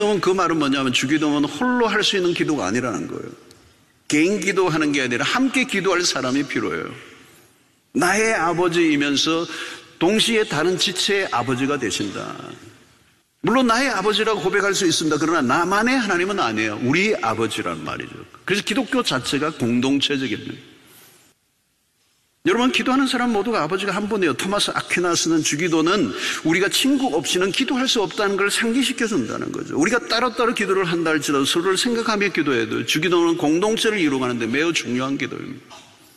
그 말은 뭐냐면 주기도는 홀로 할 수 있는 기도가 아니라는 거예요. 개인 기도하는 게 아니라 함께 기도할 사람이 필요해요. 나의 아버지이면서 동시에 다른 지체의 아버지가 되신다. 물론 나의 아버지라고 고백할 수 있습니다. 그러나 나만의 하나님은 아니에요. 우리 아버지란 말이죠. 그래서 기독교 자체가 공동체적입니다. 여러분, 기도하는 사람 모두가 아버지가 한 분이에요. 토마스 아퀴나스는 주기도는 우리가 친구 없이는 기도할 수 없다는 걸 상기시켜 준다는 거죠. 우리가 따로따로 기도를 한다 할지라도 서로를 생각하며 기도해야 돼요. 주기도는 공동체를 이루어가는데 매우 중요한 기도입니다.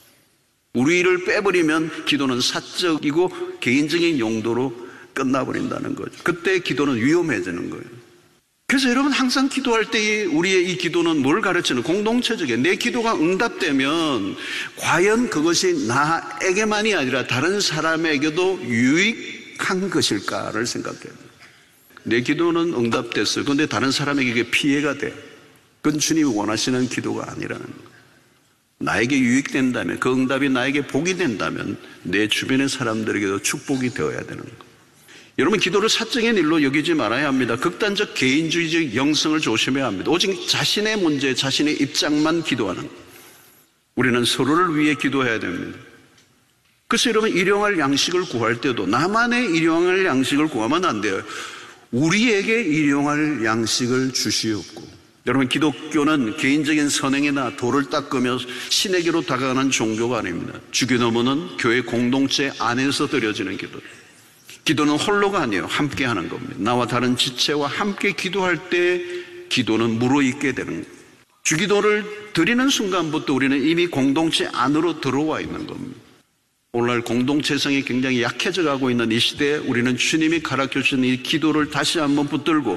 우리를 빼버리면 기도는 사적이고 개인적인 용도로 끝나버린다는 거죠. 그때 기도는 위험해지는 거예요. 그래서 여러분, 항상 기도할 때 우리의 이 기도는 뭘 가르치는? 공동체적이에요. 내 기도가 응답되면 과연 그것이 나에게만이 아니라 다른 사람에게도 유익한 것일까를 생각해야 돼요. 내 기도는 응답됐어요. 그런데 다른 사람에게 피해가 돼. 그건 주님이 원하시는 기도가 아니라는 거예요. 나에게 유익된다면, 그 응답이 나에게 복이 된다면 내 주변의 사람들에게도 축복이 되어야 되는 거예요. 여러분, 기도를 사적인 일로 여기지 말아야 합니다. 극단적 개인주의적 영성을 조심해야 합니다. 오직 자신의 문제, 자신의 입장만 기도하는 거예요. 우리는 서로를 위해 기도해야 됩니다. 그래서 여러분, 일용할 양식을 구할 때도 나만의 일용할 양식을 구하면 안 돼요. 우리에게 일용할 양식을 주시옵고. 여러분, 기독교는 개인적인 선행이나 도를 닦으며 신에게로 다가가는 종교가 아닙니다. 주기도문은 교회 공동체 안에서 드려지는 기도예요. 기도는 홀로가 아니에요. 함께 하는 겁니다. 나와 다른 지체와 함께 기도할 때 기도는 무르익게 되는 거예요. 주기도를 드리는 순간부터 우리는 이미 공동체 안으로 들어와 있는 겁니다. 오늘날 공동체성이 굉장히 약해져 가고 있는 이 시대에 우리는 주님이 가르쳐 주신 이 기도를 다시 한번 붙들고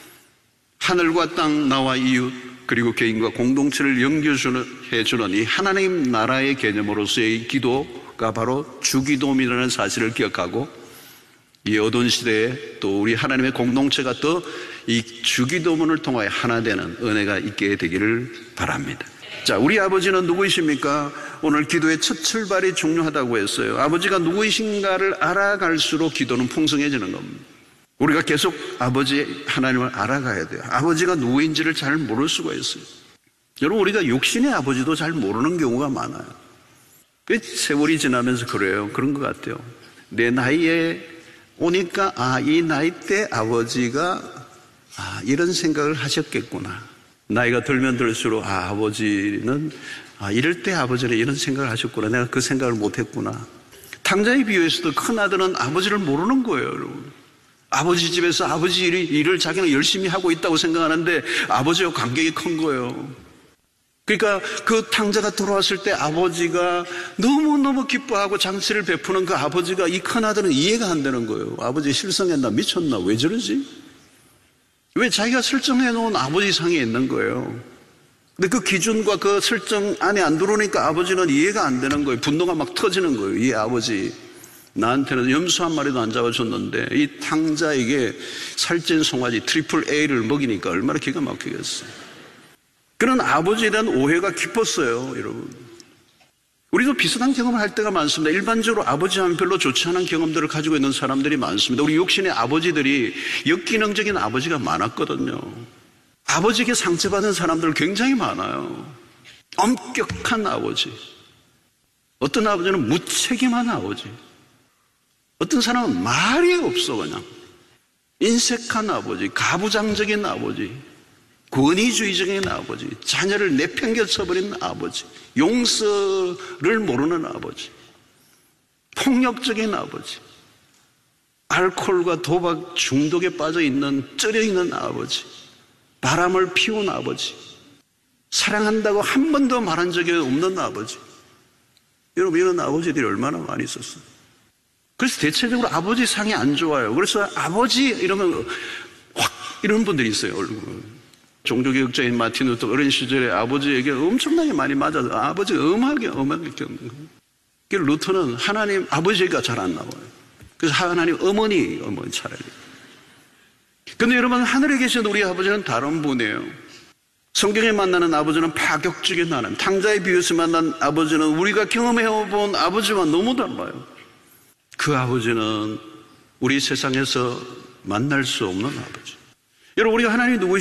하늘과 땅, 나와 이웃, 그리고 개인과 공동체를 연결해주는 이 하나님 나라의 개념으로서의 기도가 바로 주기도문이라는 사실을 기억하고 이 어두운 시대에 또 우리 하나님의 공동체가 더 이 주기도문을 통하여 하나 되는 은혜가 있게 되기를 바랍니다. 자, 우리 아버지는 누구이십니까? 오늘 기도의 첫 출발이 중요하다고 했어요. 아버지가 누구이신가를 알아갈수록 기도는 풍성해지는 겁니다. 우리가 계속 아버지 하나님을 알아가야 돼요. 아버지가 누구인지를 잘 모를 수가 있어요. 여러분, 우리가 육신의 아버지도 잘 모르는 경우가 많아요. 세월이 지나면서 그래요. 그런 것 같아요. 내 나이에 오니까 이 나이 때 아버지가 이런 생각을 하셨겠구나. 나이가 들면 들수록 아버지는 이럴 때 아버지는 이런 생각을 하셨구나. 내가 그 생각을 못했구나. 탕자의 비유에서도 큰아들은 아버지를 모르는 거예요, 여러분. 아버지 집에서 아버지 일을 자기는 열심히 하고 있다고 생각하는데 아버지와 간격이 큰 거예요. 그러니까 그 탕자가 돌아왔을 때 아버지가 너무너무 기뻐하고 장치를 베푸는 그 아버지가 이 큰아들은 이해가 안 되는 거예요. 아버지 실성했나? 미쳤나? 왜 저러지? 왜 자기가 설정해 놓은 아버지 상에 있는 거예요. 근데 그 기준과 그 설정 안에 안 들어오니까 아버지는 이해가 안 되는 거예요. 분노가 막 터지는 거예요. 이 아버지 나한테는 염소 한 마리도 안 잡아줬는데 이 탕자에게 살찐 송아지 트리플 A를 먹이니까 얼마나 기가 막히겠어요. 그런 아버지에 대한 오해가 깊었어요, 여러분. 우리도 비슷한 경험을 할 때가 많습니다. 일반적으로 아버지 하면 별로 좋지 않은 경험들을 가지고 있는 사람들이 많습니다. 우리 육신의 아버지들이 역기능적인 아버지가 많았거든요. 아버지에게 상처받은 사람들 굉장히 많아요. 엄격한 아버지. 어떤 아버지는 무책임한 아버지. 어떤 사람은 말이 없어, 그냥. 인색한 아버지, 가부장적인 아버지, 권위주의적인 아버지, 자녀를 내팽개쳐버린 아버지, 용서를 모르는 아버지, 폭력적인 아버지, 알코올과 도박 중독에 빠져있는 쩔어있는 아버지, 바람을 피운 아버지, 사랑한다고 한 번도 말한 적이 없는 아버지. 여러분, 이런 아버지들이 얼마나 많이 있었어요. 그래서 대체적으로 아버지 상이 안 좋아요. 그래서 아버지 이러면 확 이런 분들이 있어요. 종교개혁자인 마틴 루터 어린 시절에 아버지에게 엄청나게 많이 맞아서 아버지가 엄하게 겪는 거예요. 루터는 하나님 아버지가 잘 안 나와요. 그래서 하나님 어머니 차라리. 그런데 여러분, 하늘에 계신 우리 아버지는 다른 분이에요. 성경에 만나는 아버지는 파격적인 하나님, 탕자의 비유에서 만난 아버지는 우리가 경험해본 아버지와 너무 달라요. 그 아버지는 우리 세상에서 만날 수 없는 아버지. 여러분, 우리가 하나님이 누구시